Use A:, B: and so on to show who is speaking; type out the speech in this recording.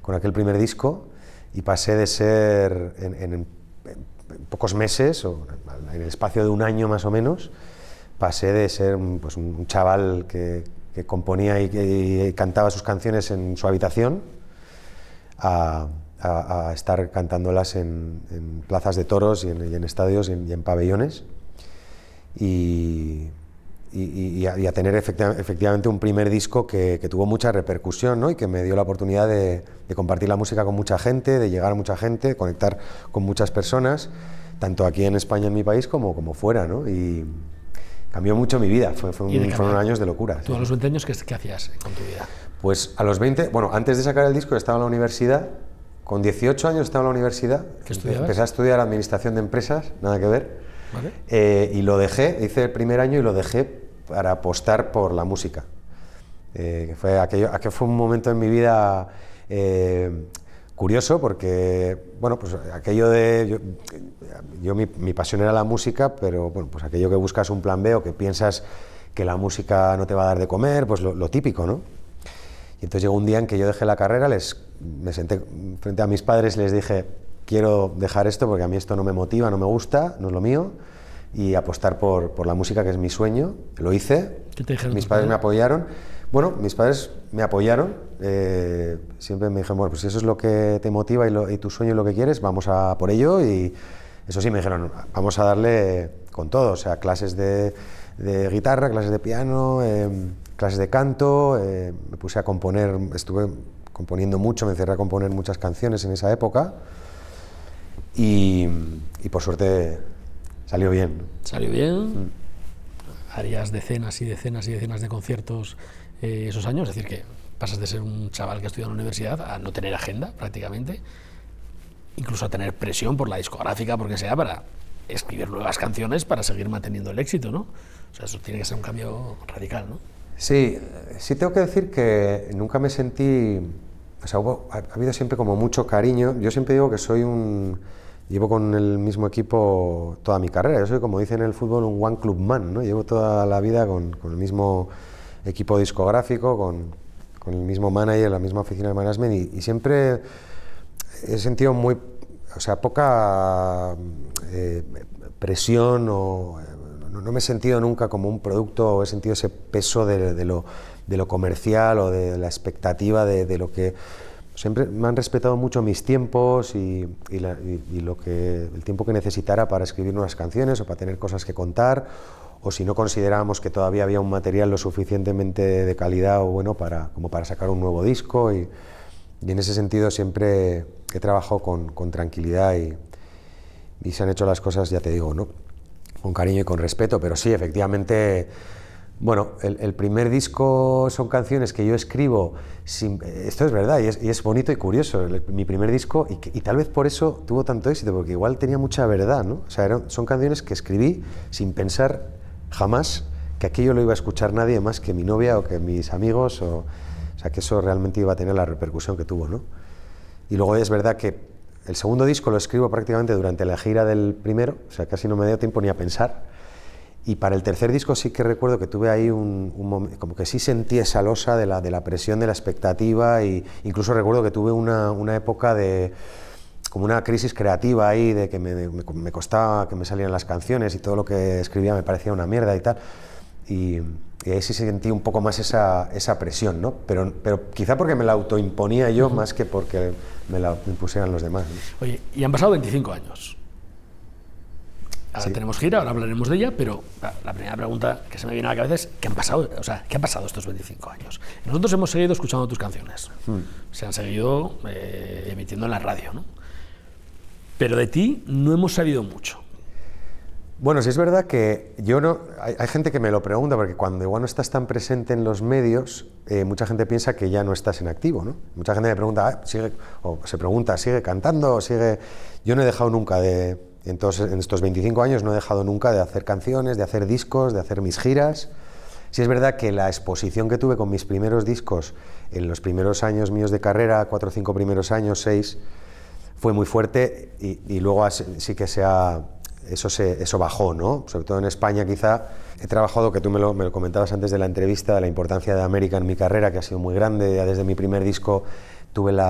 A: con aquel primer disco, y pasé de ser, en pocos meses, o en el espacio de un año más o menos, pasé de ser pues un chaval que componía y cantaba sus canciones en su habitación a estar cantándolas en plazas de toros y en estadios y en pabellones, y a tener efectivamente un primer disco que tuvo mucha repercusión, ¿no? Y que me dio la oportunidad de compartir la música con mucha gente, de llegar a mucha gente, conectar con muchas personas, tanto aquí en España, en mi país, como fuera, ¿no? Y cambió mucho mi vida, fueron años de locura.
B: ¿Tú a los 20 años qué hacías con tu vida?
A: Pues a los 20, bueno, antes de sacar el disco estaba en la universidad, con 18 años estaba en la universidad.
B: ¿Qué estudiabas?
A: Empecé a estudiar administración de empresas, nada que ver.
B: ¿Vale?
A: Y lo dejé, hice el primer año y lo dejé para apostar por la música. Aquello fue un momento en mi vida curioso, porque, bueno, pues aquello de... mi pasión era la música, pero bueno, pues aquello que buscas un plan B o que piensas que la música no te va a dar de comer, pues lo típico, ¿no? Y entonces llegó un día en que yo dejé la carrera, me senté frente a mis padres y les dije: quiero dejar esto porque a mí esto no me motiva, no me gusta, no es lo mío, y apostar por la música, que es mi sueño. Lo hice.
B: ¿Qué te dijeron?
A: Mis padres me apoyaron. Bueno, mis padres me apoyaron, siempre me dijeron: bueno, pues si eso es lo que te motiva y tu sueño es lo que quieres, vamos a por ello. Y eso sí, me dijeron: vamos a darle con todo, o sea, clases de guitarra, clases de piano, clases de canto. Me puse a componer, estuve componiendo mucho, me encerré a componer muchas canciones en esa época, y por suerte salió bien.
B: ¿Salió bien? Harías decenas y decenas y decenas de conciertos esos años, es decir, que pasas de ser un chaval que estudia en la universidad a no tener agenda prácticamente, incluso a tener presión por la discográfica, porque sea, para escribir nuevas canciones para seguir manteniendo el éxito, ¿no? O sea, eso tiene que ser un cambio radical, ¿no?
A: Sí tengo que decir que nunca me sentí... O sea, ha habido siempre como mucho cariño. Yo siempre digo que llevo con el mismo equipo toda mi carrera. Yo soy, como dicen en el fútbol, un one club man, ¿no? Llevo toda la vida con el mismo equipo discográfico, con el mismo manager, la misma oficina de management, y siempre he sentido poca presión, no me he sentido nunca como un producto, he sentido ese peso de lo comercial o de la expectativa de lo que... Siempre me han respetado mucho mis tiempos y el tiempo que necesitara para escribir nuevas canciones o para tener cosas que contar, o si no considerábamos que todavía había un material lo suficientemente de calidad o bueno como para sacar un nuevo disco, y en ese sentido siempre he trabajado con tranquilidad y se han hecho las cosas, ya te digo, ¿no? Con cariño y con respeto. Pero sí, efectivamente, bueno, el primer disco son canciones que yo escribo esto es verdad, y es bonito y curioso, mi primer disco, y tal vez por eso tuvo tanto éxito, porque igual tenía mucha verdad, ¿no? O sea, son canciones que escribí sin pensar jamás que aquello lo iba a escuchar nadie más que mi novia o que mis amigos, o sea, que eso realmente iba a tener la repercusión que tuvo, ¿no? Y luego es verdad que el segundo disco lo escribo prácticamente durante la gira del primero, o sea, casi no me dio tiempo ni a pensar. Y para el tercer disco sí que recuerdo que tuve ahí un momento, como que sí sentí esa losa de la presión, de la expectativa, y incluso recuerdo que tuve una época como una crisis creativa ahí, de que me costaba que me salieran las canciones y todo lo que escribía me parecía una mierda y tal. Y ahí sí sentí un poco más esa presión, ¿no? Pero quizá porque me la autoimponía yo más que porque me la impusieran los demás, ¿no?
B: Oye, y han pasado 25 años. Ahora tenemos gira, ahora hablaremos de ella, pero la primera pregunta que se me viene a la cabeza es ¿qué han pasado? O sea, ¿qué ha pasado estos 25 años? Nosotros hemos seguido escuchando tus canciones, se han seguido emitiendo en la radio, ¿no? Pero de ti no hemos sabido mucho.
A: Bueno, sí es verdad que hay gente que me lo pregunta, porque cuando igual no estás tan presente en los medios, mucha gente piensa que ya no estás en activo, ¿no? Mucha gente me pregunta, ¿sigue cantando? Yo no he dejado nunca en estos 25 años no he dejado nunca de hacer canciones, de hacer discos, de hacer mis giras. Sí es verdad que la exposición que tuve con mis primeros discos en los primeros años míos de carrera, 4 o 5 primeros años, 6, fue muy fuerte, y luego sí que eso bajó, ¿no? Sobre todo en España quizá. He trabajado, que tú me lo comentabas antes de la entrevista, de la importancia de América en mi carrera, que ha sido muy grande. Ya desde mi primer disco tuve